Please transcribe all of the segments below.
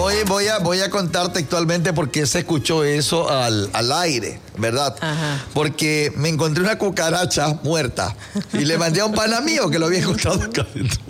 Voy a contar textualmente por qué se escuchó eso al aire, ¿verdad? Ajá. Porque me encontré una cucaracha muerta y le mandé a un pana mío que lo había encontrado acá.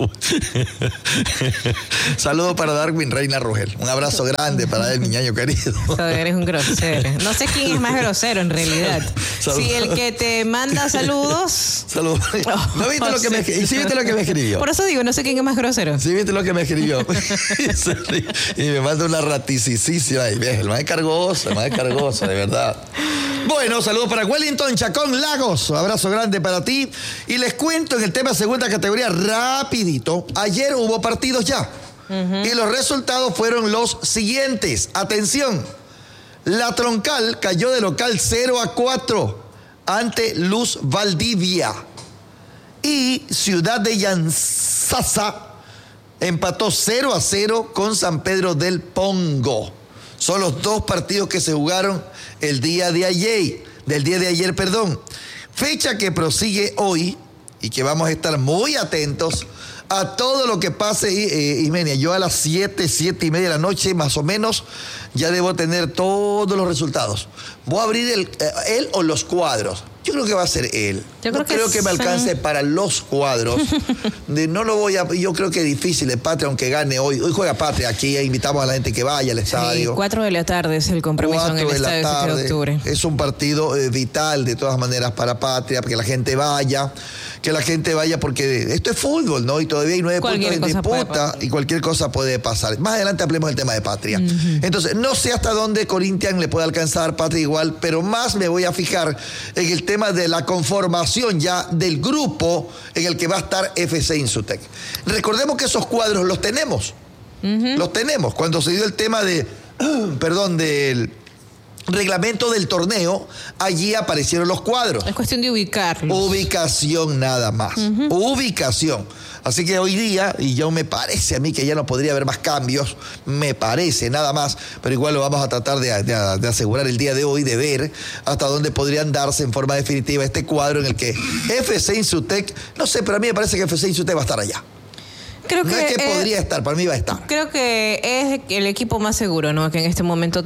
Saludos para Darwin Reina Rogel. Un abrazo grande para él, mi ñaño querido. Eres un grosero. No sé quién es más grosero en realidad. Si el que te manda saludos. Saludos. ¿No viste lo que me escribió? ¿Sí viste lo que me escribió? Por eso digo, no sé quién es más grosero. Sí viste lo que me escribió. Y me manda una raticicísima. El más cargoso, de verdad. Bueno, saludos para Wellington Chacón Lagos. Un abrazo grande para ti. Y les cuento en el tema segunda categoría rapidito. Ayer hubo partidos ya. Y los resultados fueron los siguientes. Atención. La Troncal cayó de local 0-4 ante Luz Valdivia. Y Ciudad de Yanzasa empató 0-0 con San Pedro del Pongo. Son los dos partidos que se jugaron el día de ayer. Fecha que prosigue hoy y que vamos a estar muy atentos a todo lo que pase, Ismenia. Yo a las 7:30 de la noche, más o menos, ya debo tener todos los resultados. Voy a abrir él o los cuadros. Yo creo que va a ser él. Yo creo que me alcance para los cuadros. Yo creo que es difícil de Patria, aunque gane hoy. Hoy juega Patria aquí, invitamos a la gente que vaya al estadio. 4 de la tarde es el compromiso en el estadio 7 de octubre. Es un partido vital de todas maneras para Patria, que la gente vaya, porque esto es fútbol, ¿no? Y todavía hay 9 puntos en disputa y cualquier cosa puede pasar. Más adelante hablemos del tema de Patria. Entonces, no sé hasta dónde Corinthians le puede alcanzar, Patria igual, pero más me voy a fijar en el tema de la conformación ya del grupo en el que va a estar FC Insutec. Recordemos que esos cuadros los tenemos. Los tenemos. Cuando se dio el tema del reglamento del torneo, allí aparecieron los cuadros. Es cuestión de ubicarlos. Ubicación nada más. Ubicación. Así que hoy día, y yo me parece a mí que ya no podría haber más cambios, me parece nada más, pero igual lo vamos a tratar de asegurar el día de hoy, de ver hasta dónde podrían darse en forma definitiva este cuadro en el que FC Insutec, no sé, pero a mí me parece que FC Insutec va a estar allá. Creo no que es que podría estar, para mí va a estar. Creo que es el equipo más seguro, ¿no? Que en este momento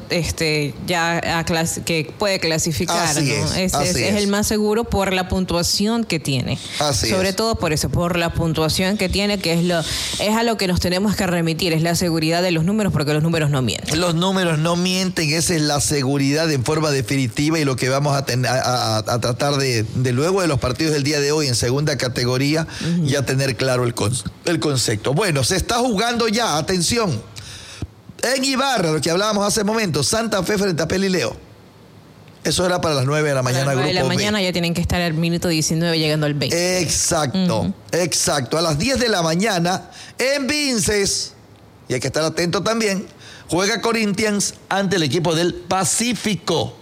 que puede clasificar. Así ¿no? es el más seguro por la puntuación que tiene. Sobre todo por eso, por la puntuación que tiene, que es a lo que nos tenemos que remitir, es la seguridad de los números, porque los números no mienten. Los números no mienten, esa es la seguridad en forma definitiva y lo que vamos a tratar de luego de los partidos del día de hoy en segunda categoría, ya tener claro el concepto. Bueno, se está jugando ya, atención, en Ibarra, lo que hablábamos hace un momento, Santa Fe frente a Pelileo. Eso era para las 9 de la mañana. A las 9 de la Grupo mañana B. Ya tienen que estar al minuto 19 llegando al 20. Exacto. A las 10 de la mañana en Vinces, y hay que estar atento también, juega Corinthians ante el equipo del Pacífico.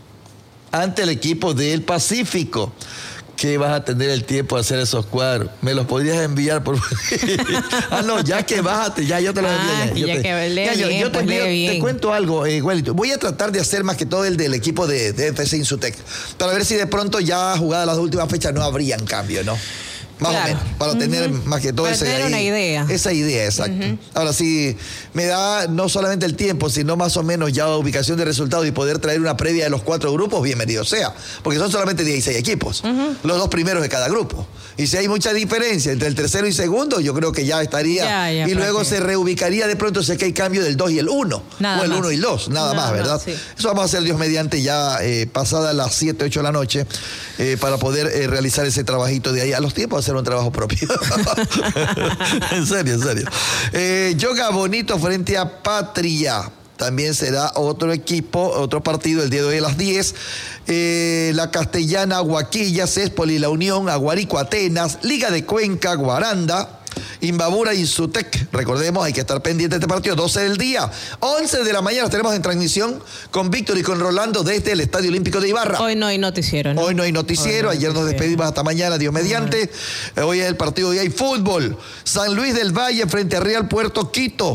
¿Qué vas a tener el tiempo de hacer esos cuadros? ¿Me los podrías enviar por...? No, ya que bájate, ya yo te los envío. Yo te cuento algo, Wellington. Voy a tratar de hacer más que todo el del equipo de FC Insutec, para ver si de pronto ya jugadas las últimas fechas no habrían cambio, ¿no? Más o menos, para tener más que todo una idea. Esa idea, exacto. Ahora sí, me da no solamente el tiempo, sino más o menos ya ubicación de resultados y poder traer una previa de los 4 grupos, bienvenido sea. Porque son solamente 16 equipos, los 2 primeros de cada grupo. Y si hay mucha diferencia entre el tercero y segundo, yo creo que ya estaría. Y luego se reubicaría de pronto, sé que hay cambio del 2 y el 1. O el 1 y el 2, nada más, ¿verdad? Sí. Eso vamos a hacer, Dios mediante, ya pasadas las 7, 8 de la noche, para poder realizar ese trabajito de ahí. A los tiempos hacer un trabajo propio. En serio. Yoga Bonito frente a Patria. También será otro partido el día de hoy a las 10. La Castellana, Aguaquilla, Céspoli, La Unión, Aguarico, Atenas, Liga de Cuenca, Guaranda, Imbabura, Insutec. Recordemos, hay que estar pendiente de este partido, 12 del día. 11 de la mañana tenemos en transmisión con Víctor y con Rolando desde el Estadio Olímpico de Ibarra. Hoy no hay noticiero, ¿no? Hoy no hay noticiero. Ayer nos despedimos hasta mañana, Dios mediante. Hoy es el partido, hoy hay fútbol. San Luis del Valle frente a Real Puerto Quito.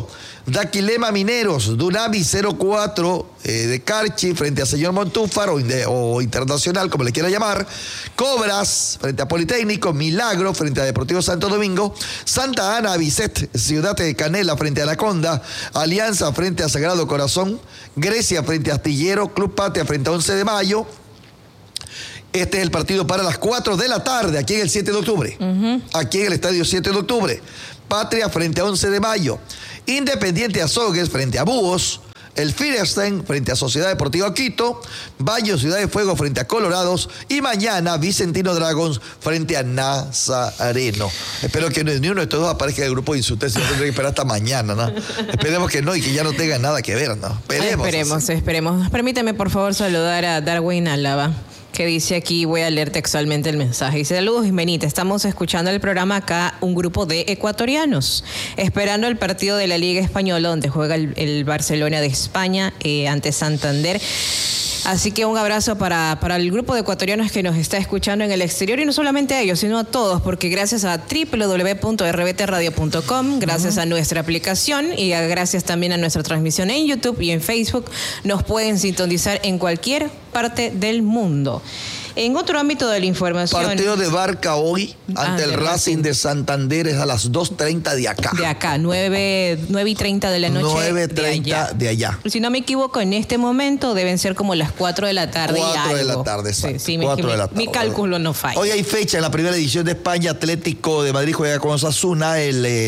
Daquilema Mineros, Dunami 0-4 de Carchi frente a Señor Montúfar o Internacional, como le quiera llamar. Cobras frente a Politécnico, Milagro frente a Deportivo Santo Domingo, Santa Ana Bicet, Ciudad de Canela frente a Anaconda, Alianza frente a Sagrado Corazón, Grecia frente a Astillero, Club Patria frente a 11 de Mayo. Este es el partido para las 4 de la tarde, aquí en el 7 de octubre. Aquí en el estadio 7 de octubre. Patria frente a 11 de Mayo. Independiente Azogues frente a Búhos. El Firestein frente a Sociedad Deportiva Quito. Bayo Ciudad de Fuego frente a Colorados. Y mañana Vicentino Dragons frente a Nazareno. Espero que ni uno de estos dos aparezca en el grupo de insultencia. No tendré que esperar hasta mañana, ¿no? Esperemos que no y que ya no tenga nada que ver, ¿no? Esperemos. Permítame, por favor, saludar a Darwin Álava, que dice aquí, voy a leer textualmente el mensaje. Dice: saludos, Ismenita, estamos escuchando el programa acá, un grupo de ecuatorianos, esperando el partido de la Liga Española, donde juega el Barcelona de España ante Santander. Así que un abrazo para el grupo de ecuatorianos que nos está escuchando en el exterior, y no solamente a ellos, sino a todos, porque gracias a www.rbtradio.com, gracias a nuestra aplicación y gracias también a nuestra transmisión en YouTube y en Facebook, nos pueden sintonizar en cualquier parte del mundo. En otro ámbito de la información... Partido de Barca hoy ante el Racing de Santander es a las 2:30 de acá. De acá, 9:30 de la noche. 9:30 de allá. Si no me equivoco, en este momento deben ser como las 4 de la tarde. 4 de la tarde, exacto. Sí, 4 de la tarde. Mi cálculo no falla. Hoy hay fecha en la primera edición de España. Atlético de Madrid juega con Osasuna.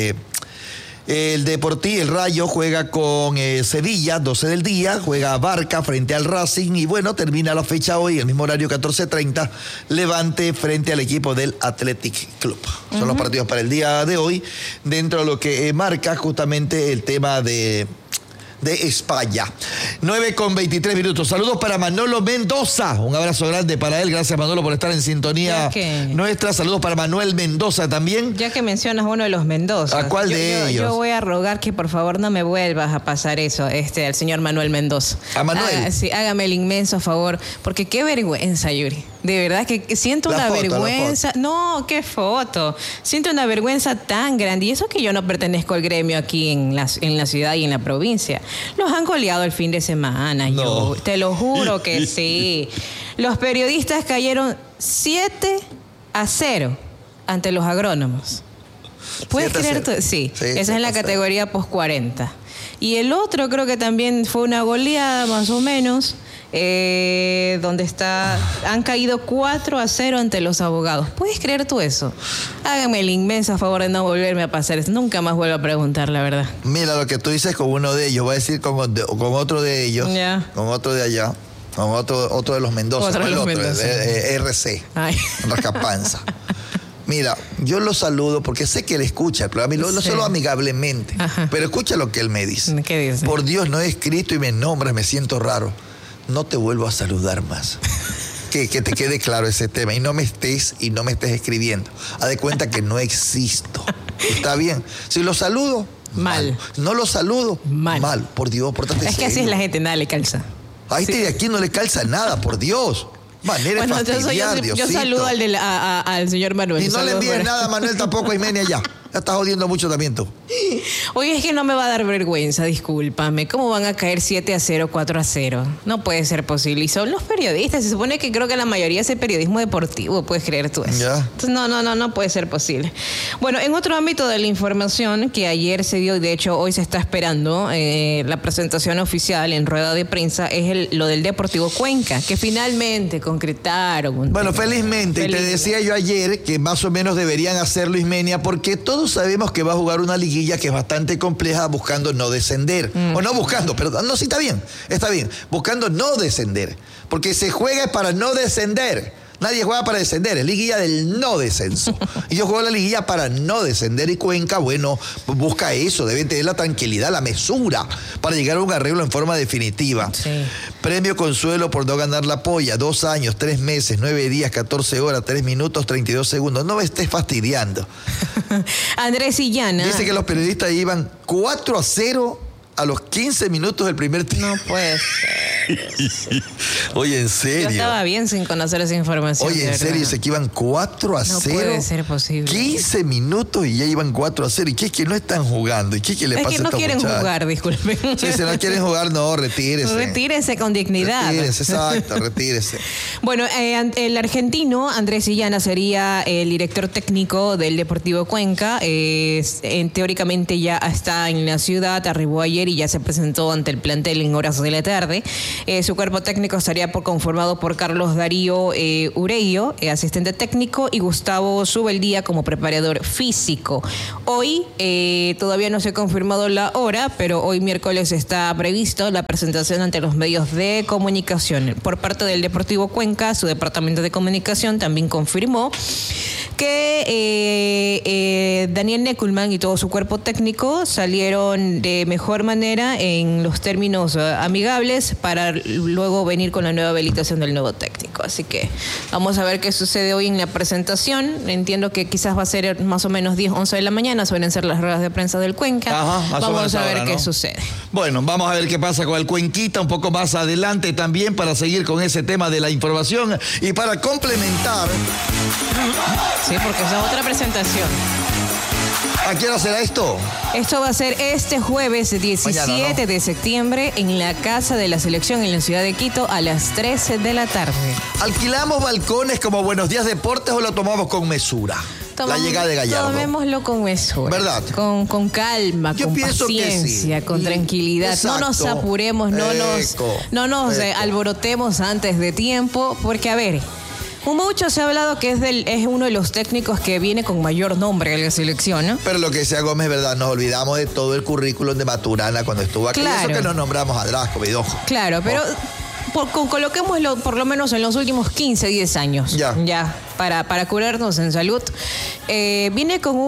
El Deportivo, el Rayo juega con Sevilla, 12 del día, juega Barca frente al Racing y bueno, termina la fecha hoy, el mismo horario 14:30, Levante frente al equipo del Athletic Club. Son los partidos para el día de hoy, dentro de lo que marca justamente el tema de España. 9:23. Saludos para Manolo Mendoza. Un abrazo grande para él. Gracias, Manolo, por estar en sintonía nuestra. Saludos para Manuel Mendoza también. Ya que mencionas uno de los Mendoza. ¿A cuál de ellos? Yo voy a rogar que por favor no me vuelvas a pasar eso, al señor Manuel Mendoza. ¿A Manuel? Sí, hágame el inmenso favor, porque qué vergüenza, Yuri. De verdad que siento una vergüenza. No, qué foto. Siento una vergüenza tan grande. Y eso que yo no pertenezco al gremio aquí en la ciudad y en la provincia. Los han goleado el fin de semana. No. Yo te lo juro que sí. Los periodistas cayeron 7-0 ante los agrónomos. ¿Puedes creer tú? Sí, esa es en la categoría post 40. Y el otro creo que también fue una goleada más o menos. Donde han caído 4-0 ante los Abogados. ¿Puedes creer tú eso? Hágame el inmenso favor de no volverme a pasar eso. Nunca más vuelvo a preguntar, la verdad. Mira lo que tú dices con uno de ellos. Voy a decir con otro de ellos. Con otro de allá. Con otro de los Mendoza. RC. Rascapanza. Mira, yo lo saludo porque sé que él escucha el programa y lo saludo amigablemente. Pero escucha lo que él me dice. ¿Qué dice? Por Dios, no he escrito y me nombras, me siento raro. No te vuelvo a saludar más. Que te quede claro ese tema. Y no me estés escribiendo. Haz de cuenta que no existo. ¿Está bien? Si lo saludo, mal. No lo saludo, mal. Por Dios, pórtate serio. Es que así es la gente, nada le calza. A este de aquí no le calza nada, por Dios. Manera de fastidiar, yo saludo al señor Manuel. Y no le envíes nada a Manuel tampoco, a Imenia ya. Ya estás jodiendo mucho también tú. Oye, es que no me va a dar vergüenza, discúlpame. ¿Cómo van a caer 7-0, 4-0? No puede ser posible. Y son los periodistas. Se supone que creo que la mayoría es el periodismo deportivo. ¿Puedes creer tú eso? Ya. Entonces, no puede ser posible. Bueno, en otro ámbito de la información que ayer se dio, y de hecho hoy se está esperando la presentación oficial en rueda de prensa, es lo del Deportivo Cuenca, que finalmente concretaron. Bueno, felizmente. Y te decía yo ayer que más o menos deberían hacerlo, Ismenia, porque todos sabemos que va a jugar una liguilla que es bastante compleja buscando no descender. O no buscando, perdón. No, sí, está bien. Buscando no descender. Porque se juega para no descender. Nadie juega para descender, es liguilla del no descenso. Y yo juego la liguilla para no descender y Cuenca, bueno, busca eso, debe tener la tranquilidad, la mesura para llegar a un arreglo en forma definitiva. Sí. Premio consuelo por no ganar la polla, 2 años, 3 meses, 9 días, 14 horas, 3 minutos, 32 segundos. No me estés fastidiando. Andrés Illana. Dice que los periodistas iban 4-0 a los 15 minutos del primer tiempo. No puede ser. Oye, ¿en serio? Yo estaba bien sin conocer esa información. Oye, ¿en serio? Dice que iban 4-0. No puede ser posible. 15 minutos y ya iban 4-0. ¿Y qué es que no están jugando? ¿Y qué es que les pasa a estos muchachos? Es que no quieren jugar, disculpen. Sí, si no quieren jugar, no, retírese. Retírese con dignidad. Retírese, exacto, retírese. Bueno, el argentino Andrés Illana sería el director técnico del Deportivo Cuenca. Teóricamente ya está en la ciudad, arribó ayer y ya se presentó ante el plantel en horas de la tarde. Su cuerpo técnico estaría conformado por Carlos Darío Ureyo, asistente técnico, y Gustavo Subeldía como preparador físico. Hoy todavía no se ha confirmado la hora, pero hoy miércoles está previsto la presentación ante los medios de comunicación. Por parte del Deportivo Cuenca, su departamento de comunicación también confirmó que Daniel Neckelman y todo su cuerpo técnico salieron de mejor manera en los términos amigables para luego venir con la nueva habilitación del nuevo técnico. Así que vamos a ver qué sucede hoy en la presentación. Entiendo que quizás va a ser más o menos 10, 11 de la mañana, suelen ser las ruedas de prensa del Cuenca. Ajá, vamos a ver ahora, qué ¿no? sucede. Bueno, vamos a ver qué pasa con el Cuenquita un poco más adelante también para seguir con ese tema de la información y para complementar. Sí, porque esa es otra presentación. ¿A qué hora será esto? Esto va a ser este jueves 17 Mañana, ¿no? de septiembre en la Casa de la Selección en la ciudad de Quito a las 13 de la tarde. ¿Alquilamos balcones como Buenos Días Deportes o lo tomamos con mesura? La llegada de Gallardo. Tomémoslo con mesura. ¿Verdad? Con calma, Yo con pienso que paciencia, sí. con tranquilidad. Exacto. No nos apuremos, no nos alborotemos antes de tiempo, porque a ver, mucho se ha hablado que es uno de los técnicos que viene con mayor nombre en la selección, ¿no? Pero lo que decía Gómez, ¿verdad? Nos olvidamos de todo el currículum de Maturana cuando estuvo aquí. Claro. Eso que nos nombramos a Drasko, Vidojo. Claro, pero coloquémoslo por lo menos en los últimos 15, 10 años. Ya, para curarnos en salud. Viene con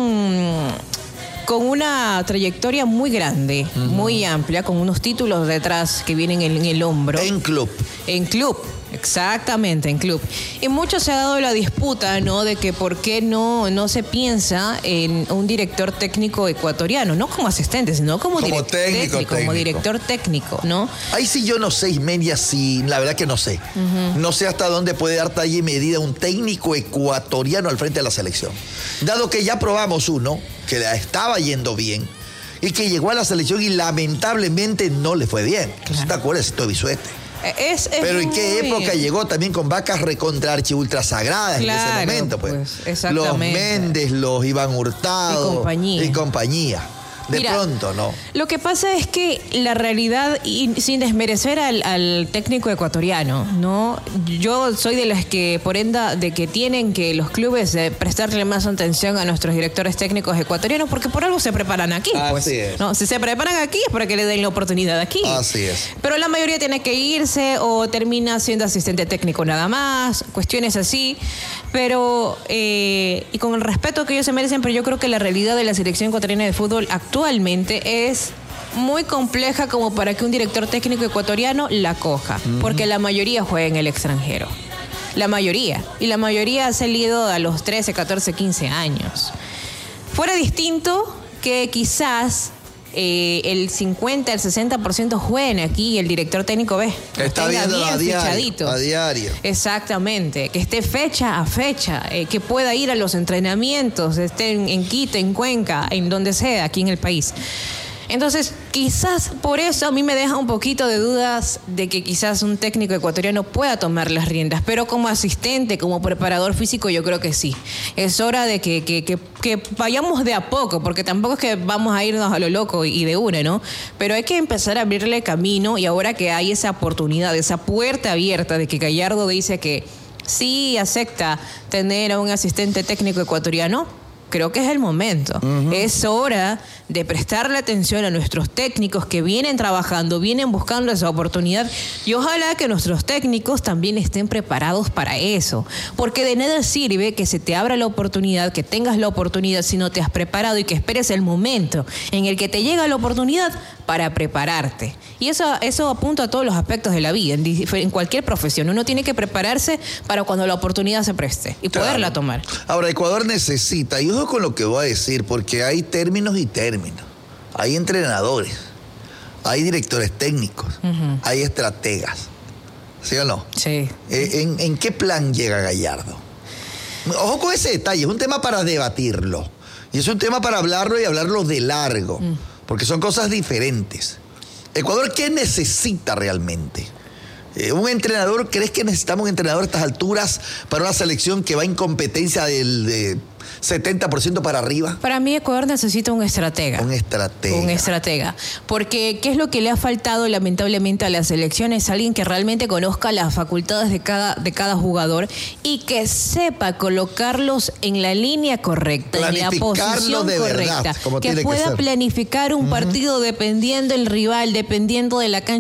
una trayectoria muy grande, muy amplia, con unos títulos detrás que vienen en el hombro. En club. En club. Exactamente, en club. Y mucho se ha dado la disputa, ¿no? De que por qué no se piensa en un director técnico ecuatoriano, no como asistente, sino como técnico. como director técnico, ¿no? Ahí sí yo no sé, Ismenia, sí, la verdad que no sé. No sé hasta dónde puede dar talla y medida un técnico ecuatoriano al frente de la selección. Dado que ya probamos uno, que la estaba yendo bien, y que llegó a la selección y lamentablemente no le fue bien. Claro. ¿Te acuerdas? Esto Bisuete. Pero ¿en qué época llegó? También con vacas recontra archi ultra sagradas en ese momento, pues. Exactamente. Los Méndez, los Iván Hurtado y compañía. Mira, pronto, ¿no? Lo que pasa es que la realidad, y sin desmerecer al técnico ecuatoriano, ¿no? Yo soy de las que, por ende, de que tienen que los clubes prestarle más atención a nuestros directores técnicos ecuatorianos, porque por algo se preparan aquí, pues. Así es. ¿No? Si se preparan aquí es para que le den la oportunidad aquí. Así es. Pero la mayoría tiene que irse o termina siendo asistente técnico nada más, cuestiones así. Pero, y con el respeto que ellos se merecen, pero yo creo que la realidad de la selección ecuatoriana de fútbol actualmente es muy compleja como para que un director técnico ecuatoriano la coja, porque la mayoría juega en el extranjero. La mayoría. Y la mayoría ha salido a los 13, 14, 15 años. Fuera distinto que quizás el 50, el 60% jueguen aquí y el director técnico está viendo a diario. Exactamente, que esté fecha a fecha, que pueda ir a los entrenamientos, esté en Quito, en Cuenca, en donde sea, aquí en el país. Entonces, quizás por eso a mí me deja un poquito de dudas de que quizás un técnico ecuatoriano pueda tomar las riendas, pero como asistente, como preparador físico, yo creo que sí. Es hora de que vayamos de a poco, porque tampoco es que vamos a irnos a lo loco y de una, ¿no? Pero hay que empezar a abrirle camino, y ahora que hay esa oportunidad, esa puerta abierta de que Gallardo dice que sí acepta tener a un asistente técnico ecuatoriano, creo que es el momento. Es hora de prestarle atención a nuestros técnicos que vienen trabajando, vienen buscando esa oportunidad, y ojalá que nuestros técnicos también estén preparados para eso, porque de nada sirve que se te abra la oportunidad, que tengas la oportunidad si no te has preparado, y que esperes el momento en el que te llega la oportunidad para prepararte. Y eso apunta a todos los aspectos de la vida, en cualquier profesión. Uno tiene que prepararse para cuando la oportunidad se preste y poderla tomar. Ahora, Ecuador necesita, y ojo con lo que voy a decir, porque hay términos y términos. Hay entrenadores, hay directores técnicos, hay estrategas. ¿Sí o no? Sí. ¿En qué plan llega Gallardo? Ojo con ese detalle, es un tema para debatirlo. Y es un tema para hablarlo y hablarlo de largo. Porque son cosas diferentes. Ecuador, ¿qué necesita realmente? ¿Un entrenador? ¿Crees que necesitamos un entrenador a estas alturas para una selección que va en competencia de 70% para arriba? Para mí Ecuador necesita un estratega. Un estratega. Un estratega. Porque ¿qué es lo que le ha faltado lamentablemente a la selección? Es alguien que realmente conozca las facultades de cada jugador y que sepa colocarlos en la línea correcta, en la posición de correcta. Verdad, como que pueda planificar un partido dependiendo del rival, dependiendo de la cancha